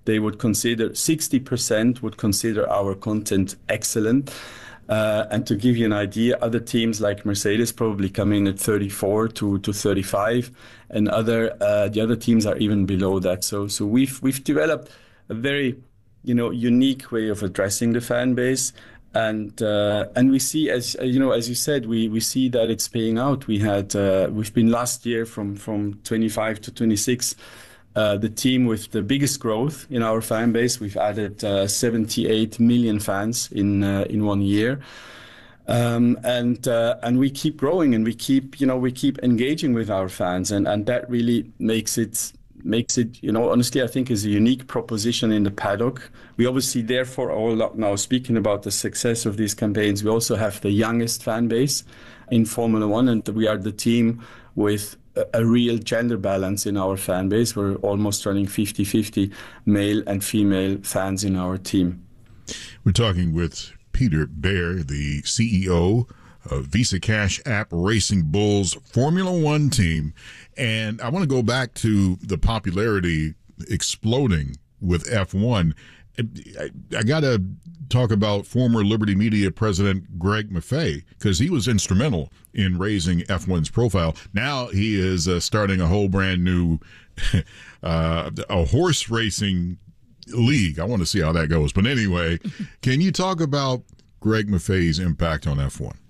they would consider, sixty percent would consider our content excellent. Uh, and to give you an idea, other teams like Mercedes probably come in at thirty-four to, to thirty-five, and other uh, the other teams are even below that. So so we've we've developed a very, you know, unique way of addressing the fan base, and uh, and we see, as you know, as you said, we, we see that it's paying out. We had uh, we've been last year from from twenty-five to twenty-six. Uh, the team with the biggest growth in our fan base. We've added uh, seventy-eight million fans in uh, in one year, um, and uh, and we keep growing, and we keep you know we keep engaging with our fans, and, and that really makes it makes it you know honestly I think is a unique proposition in the paddock. We obviously therefore all now speaking about the success of these campaigns. We also have the youngest fan base in Formula One, and we are the team with a real gender balance in our fan base. We're almost running fifty-fifty male and female fans in our team. We're talking with Peter Baer, the C E O of Visa Cash App Racing Bulls Formula One team. And I want to go back to the popularity exploding with F one. I, I got to talk about former Liberty Media president Greg Maffei, because he was instrumental in raising F one's profile. Now he is uh, starting a whole brand new uh, a horse racing league. I want to see how that goes. But anyway, can you talk about Greg Maffei's impact on F one?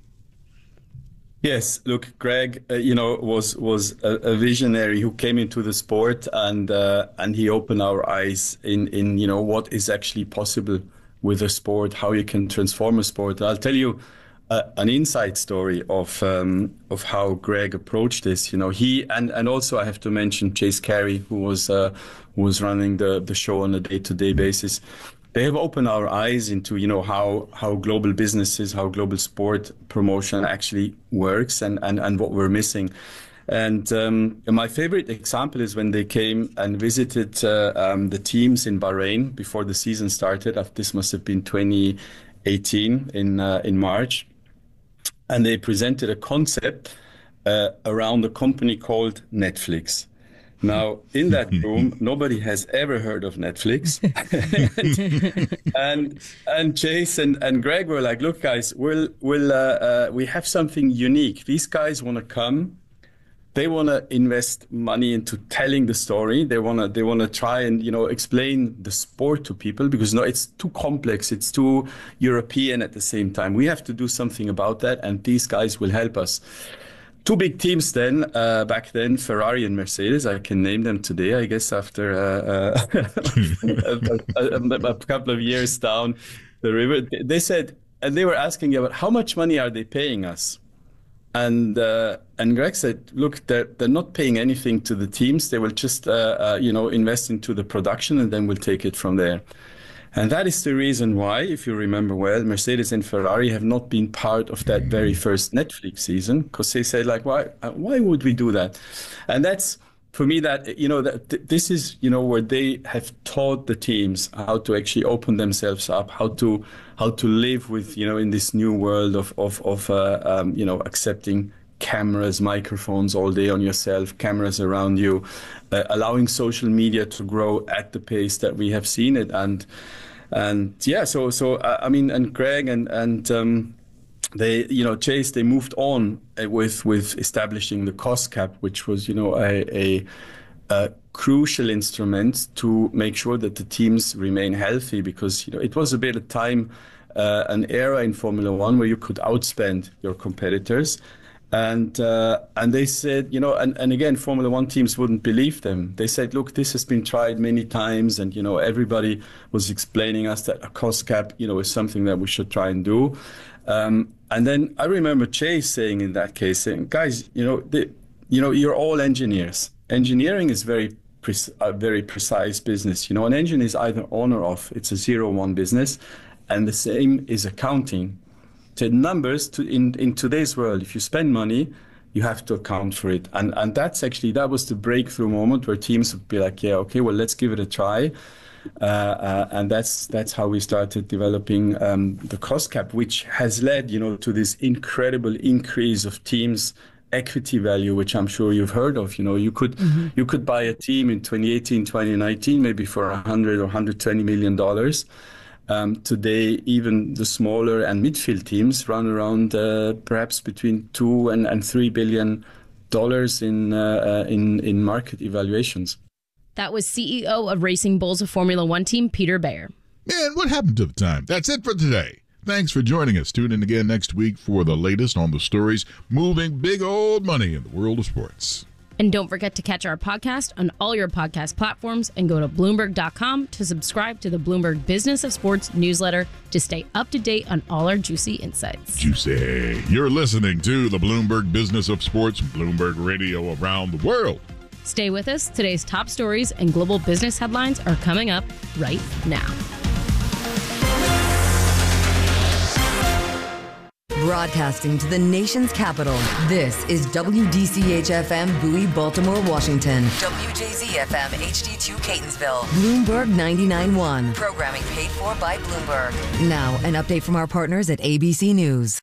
Yes, look, Greg, uh, you know, was was a, a visionary who came into the sport, and uh, and he opened our eyes in in you know what is actually possible with a sport, how you can transform a sport. I'll tell you uh, an inside story of um, of how Greg approached this. You know, he and and also I have to mention Chase Carey, who was uh, who was running the the show on a day-to-day basis. They have opened our eyes into, you know, how, how global businesses, how global sport promotion actually works, and, and, and what we're missing. And um, my favorite example is when they came and visited uh, um, the teams in Bahrain before the season started. This must have been twenty eighteen in uh, in March, and they presented a concept uh, around a company called Netflix. Now, in that room, nobody has ever heard of Netflix. and, and and Chase and, and Greg were like, look, guys, we'll, we'll, uh, uh, we have something unique. These guys want to come. They want to invest money into telling the story. They want to they want to try and, you know, explain the sport to people, because no, it's too complex. It's too European at the same time. We have to do something about that, and these guys will help us. Two big teams then, uh, back then, Ferrari and Mercedes. I can name them today, I guess, after uh, uh, a, a, a, a couple of years down the river. They said, and they were asking about how much money are they paying us? And uh, and Greg said, look, they're, they're not paying anything to the teams. They will just, uh, uh, you know, invest into the production, and then we'll take it from there. And that is the reason why, if you remember well, Mercedes and Ferrari have not been part of that very first Netflix season, because they said, like, why why would we do that? And that's, for me, that, you know, that th- this is, you know, where they have taught the teams how to actually open themselves up, how to how to live with, you know, in this new world of, of, of uh, um, you know, accepting cameras, microphones all day on yourself, cameras around you, uh, allowing social media to grow at the pace that we have seen it. And And yeah, so so uh, I mean, and Greg and and um, they, you know, Chase, they moved on with with establishing the cost cap, which was, you know, a, a, a crucial instrument to make sure that the teams remain healthy, because, you know, it was a bit of time, uh, an era in Formula One where you could outspend your competitors. And uh, and they said, you know, and, and again, Formula One teams wouldn't believe them. They said, look, this has been tried many times, and, you know, everybody was explaining us that a cost cap, you know, is something that we should try and do. Um, and then I remember Chase saying in that case, saying, guys, you know, they, you know, you're all engineers. Engineering is very pre- a very precise business. You know, an engine is either on or off. It's a zero-one business, and the same is accounting. The numbers to, in, in today's world, if you spend money, you have to account for it. And and that's actually, that was the breakthrough moment where teams would be like, yeah, okay, well, let's give it a try. Uh, uh, and that's that's how we started developing um, the cost cap, which has led, you know, to this incredible increase of teams equity value, which I'm sure you've heard of. You know, you could mm-hmm. you could buy a team in twenty eighteen, twenty nineteen, maybe for one hundred or one hundred twenty million dollars. Um, today, even the smaller and midfield teams run around uh, perhaps between two and, and three billion dollars in uh, uh, in in market evaluations. That was C E O of Racing Bulls, a Formula One team, Peter Bayer. Man, what happened to the time? That's it for today. Thanks for joining us. Tune in again next week for the latest on the stories moving big old money in the world of sports. And don't forget to catch our podcast on all your podcast platforms and go to Bloomberg dot com to subscribe to the Bloomberg Business of Sports newsletter to stay up to date on all our juicy insights. Juicy. You're listening to the Bloomberg Business of Sports, Bloomberg Radio around the world. Stay with us. Today's top stories and global business headlines are coming up right now. Broadcasting to the nation's capital, this is W D C H F M Bowie, Baltimore, Washington. W J Z F M H D two Catonsville. Bloomberg ninety-nine point one. Programming paid for by Bloomberg. Now, an update from our partners at A B C News.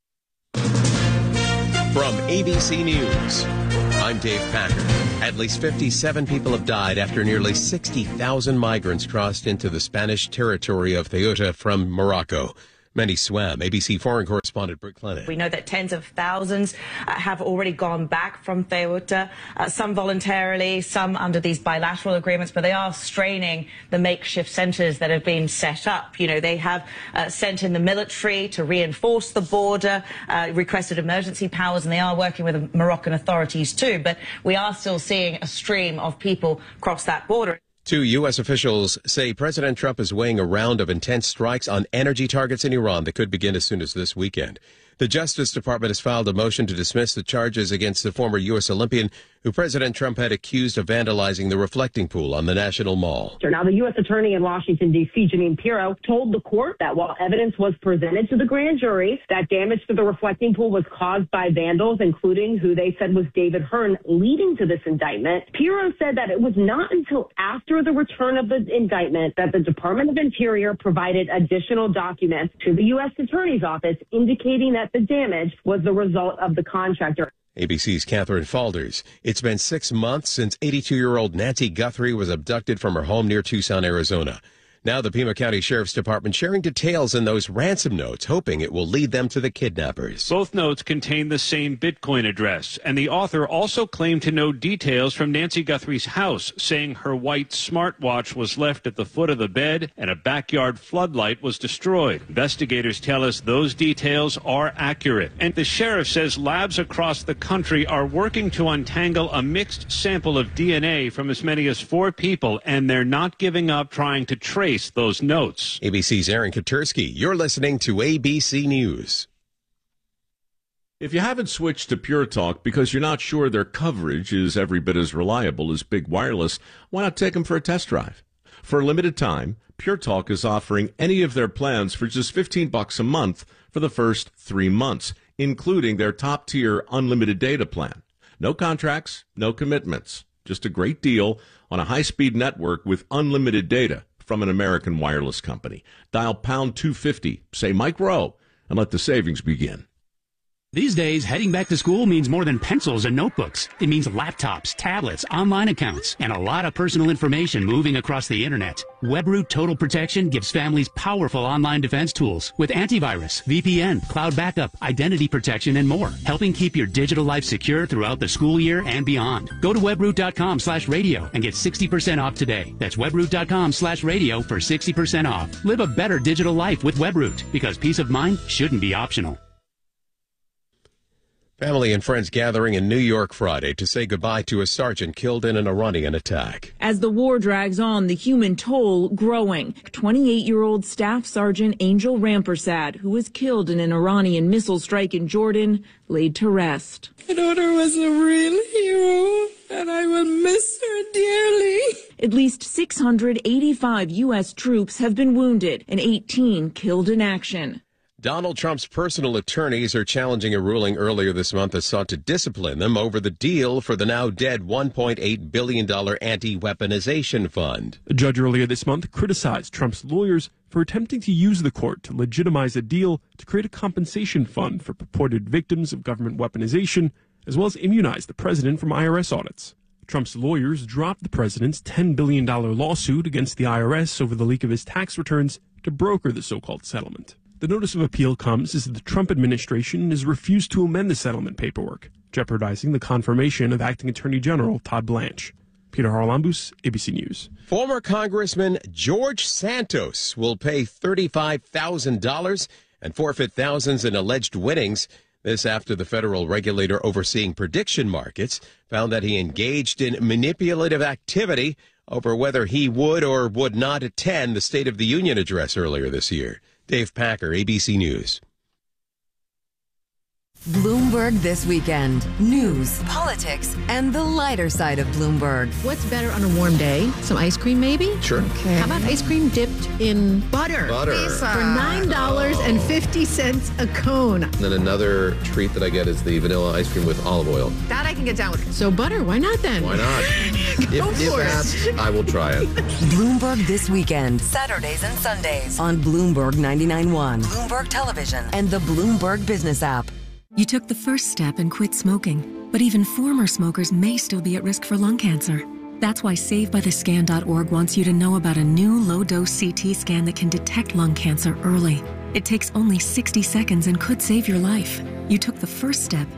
From A B C News, I'm Dave Packer. At least fifty-seven people have died after nearly sixty thousand migrants crossed into the Spanish territory of Ceuta from Morocco. Many swam. A B C foreign correspondent Britt Clennon. We know that tens of thousands uh, have already gone back from Ceuta, uh, some voluntarily, some under these bilateral agreements, but they are straining the makeshift centres that have been set up. You know, they have uh, sent in the military to reinforce the border, uh, requested emergency powers, and they are working with the Moroccan authorities too. But we are still seeing a stream of people cross that border. Two U S officials say President Trump is weighing a round of intense strikes on energy targets in Iran that could begin as soon as this weekend. The Justice Department has filed a motion to dismiss the charges against the former U S Olympian who President Trump had accused of vandalizing the reflecting pool on the National Mall. Now, the U S attorney in Washington, D C, Jeanine Pirro, told the court that while evidence was presented to the grand jury that damage to the reflecting pool was caused by vandals, including who they said was David Hearn, leading to this indictment, Pirro said that it was not until after the return of the indictment that the Department of Interior provided additional documents to the U S attorney's office indicating that the damage was the result of the contractor. A B C's Catherine Falders. It's been six months since eighty-two-year-old Nancy Guthrie was abducted from her home near Tucson, Arizona. Now the Pima County Sheriff's Department sharing details in those ransom notes, hoping it will lead them to the kidnappers. Both notes contain the same Bitcoin address, and the author also claimed to know details from Nancy Guthrie's house, saying her white smartwatch was left at the foot of the bed and a backyard floodlight was destroyed. Investigators tell us those details are accurate, and the sheriff says labs across the country are working to untangle a mixed sample of D N A from as many as four people, and they're not giving up trying to trace those notes. A B C's Aaron Katersky. You're listening to A B C News. If you haven't switched to Pure Talk because you're not sure their coverage is every bit as reliable as Big Wireless, why not take them for a test drive? For a limited time, Pure Talk is offering any of their plans for just fifteen bucks a month for the first three months, including their top-tier unlimited data plan. No contracts, no commitments. Just a great deal on a high-speed network with unlimited data from an American wireless company. Dial pound two fifty, say Mike Rowe, and let the savings begin. These days, heading back to school means more than pencils and notebooks. It means laptops, tablets, online accounts, and a lot of personal information moving across the internet. WebRoot Total Protection gives families powerful online defense tools with antivirus, V P N, cloud backup, identity protection, and more, helping keep your digital life secure throughout the school year and beyond. Go to webroot.com slash radio and get sixty percent off today. That's webroot.com slash radio for sixty percent off. Live a better digital life with WebRoot, because peace of mind shouldn't be optional. Family and friends gathering in New York Friday to say goodbye to a sergeant killed in an Iranian attack. As the war drags on, the human toll growing. twenty-eight-year-old Staff Sergeant Angel Rampersad, who was killed in an Iranian missile strike in Jordan, laid to rest. My daughter was a real hero, and I will miss her dearly. At least six hundred eighty-five U S troops have been wounded and eighteen killed in action. Donald Trump's personal attorneys are challenging a ruling earlier this month that sought to discipline them over the deal for the now dead one point eight billion dollars anti-weaponization fund. A judge earlier this month criticized Trump's lawyers for attempting to use the court to legitimize a deal to create a compensation fund for purported victims of government weaponization as well as immunize the president from I R S audits. Trump's lawyers dropped the president's ten billion dollars lawsuit against the I R S over the leak of his tax returns to broker the so-called settlement. The notice of appeal comes as the Trump administration has refused to amend the settlement paperwork, jeopardizing the confirmation of Acting Attorney General Todd Blanche. Peter Haralambous, A B C News. Former Congressman George Santos will pay thirty-five thousand dollars and forfeit thousands in alleged winnings. This after the federal regulator overseeing prediction markets found that he engaged in manipulative activity over whether he would or would not attend the State of the Union address earlier this year. Dave Packer, A B C News. Bloomberg This Weekend. News, politics, and the lighter side of Bloomberg. What's better on a warm day? Some ice cream, maybe? Sure. Okay. How about ice cream dipped in butter? Butter. Lisa. For nine dollars and fifty cents a cone. And then another treat that I get is the vanilla ice cream with olive oil. That I can get down with. So butter, why not then? Why not? Go if, for if it. asked, I will try it. Bloomberg This Weekend. Saturdays and Sundays on Bloomberg ninety-nine point one, Bloomberg Television, and the Bloomberg Business app. You took the first step and quit smoking, but even former smokers may still be at risk for lung cancer. That's why Save By The Scan dot org wants you to know about a new low-dose C T scan that can detect lung cancer early. It takes only sixty seconds and could save your life. You took the first step,